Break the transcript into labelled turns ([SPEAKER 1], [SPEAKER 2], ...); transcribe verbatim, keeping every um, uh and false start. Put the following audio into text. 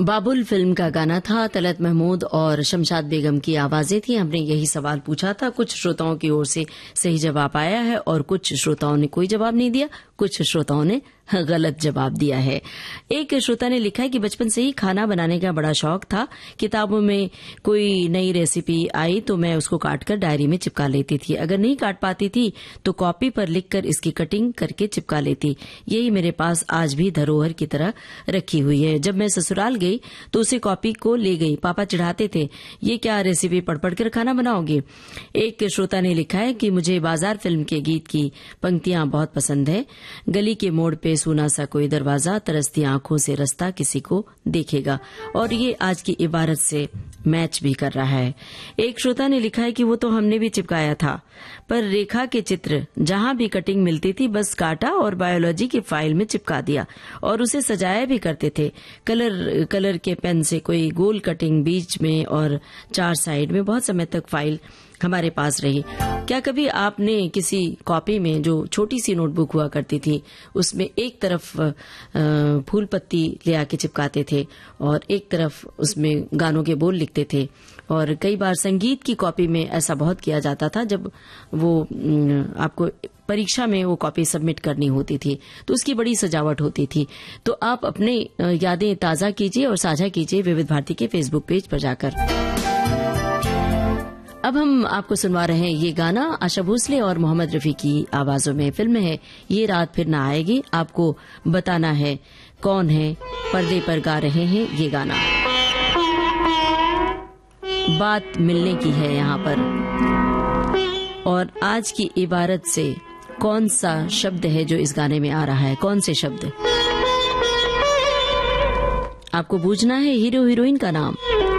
[SPEAKER 1] बाबुल film का गाना था। तलत महमूद और शमशाद बेगम की आवाजें थी। हमने यही सवाल पूछा था। कुछ श्रोताओं की ओर से सही जवाब आया है और कुछ श्रोताओं ने कोई जवाब नहीं दिया, कुछ श्रोताओं ने गलत जवाब दिया है। एक श्रोता ने लिखा है कि बचपन से ही खाना बनाने का बड़ा शौक था। किताबों में कोई नई रेसिपी आई तो मैं उसको काटकर डायरी में चिपका लेती थी। अगर नहीं काट पाती थी तो कॉपी पर लिखकर इसकी कटिंग करके चिपका लेती। यही मेरे पास आज भी धरोहर की तरह रखी हुई है। जब मैं ससुराल गई तो उसे कॉपी को ले गई। पापा चिढ़ाते थे, ये क्या रेसिपी पढ़ पढ़ कर खाना बनाओगे। एक श्रोता ने लिखा है कि मुझे बाजार फिल्म के गीत की पंक्तियां बहुत पसंद है। गली के मोड़ पे सुना सा कोई दरवाजा, तरसती आंखों से रास्ता किसी को देखेगा। और ये आज की इबारत से मैच भी कर रहा है। एक श्रोता ने लिखा है कि वो तो हमने भी चिपकाया था, पर रेखा के चित्र जहां भी कटिंग मिलती थी बस काटा और बायोलॉजी की फाइल में चिपका दिया और उसे सजाया भी करते थे। कलर कलर के पेन से कोई गोल कटिंग बीच में और चार साइड में। बहुत समय तक फाइल हमारे पास रही। क्या कभी आपने किसी कॉपी में, जो छोटी सी नोटबुक हुआ करती थी, उसमें एक तरफ फूल पत्ती ले आके चिपकाते थे और एक तरफ उसमें गानों के बोल लिखते थे। और कई बार संगीत की कॉपी में ऐसा बहुत किया जाता था। जब वो आपको परीक्षा में वो कॉपी सबमिट करनी होती थी तो उसकी बड़ी सजावट होती थी। तो आप अपने यादें ताजा कीजिए और साझा कीजिए विविध भारती के फेसबुक पेज पर जाकर। अब हम आपको सुनवा रहे हैं ये गाना आशा भोसले और मोहम्मद रफी की आवाजों में। फिल्म है ये रात फिर ना आएगी। आपको बताना है कौन है पर्दे पर गा रहे हैं ये गाना। बात मिलने की है यहाँ पर। और आज की इबारत से कौन सा शब्द है जो इस गाने में आ रहा है, कौन से शब्द। आपको पूछना है हीरो हीरोइन का नाम।